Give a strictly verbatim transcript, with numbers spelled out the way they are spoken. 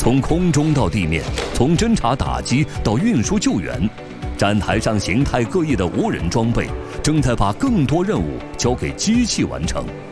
从空中到地面，从侦察打击到运输救援，站台上形态各异的无人装备正在把更多任务交给机器完成。